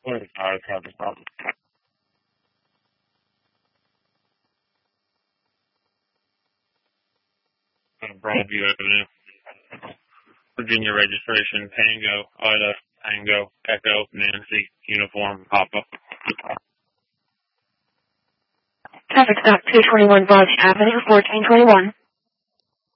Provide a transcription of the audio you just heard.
traffic problem. Broadview Avenue. Virginia registration, Tango, Ida, Tango, Echo, Nancy, Uniform, Papa. Traffic stop 221 Broad Avenue, 1421.